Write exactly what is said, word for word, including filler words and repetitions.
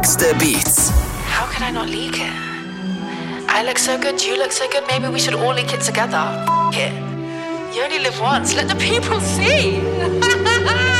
The Beats. How could I not leak it? I look so good, you look so good, maybe we should all leak it together. F it. You only live once, let the people see.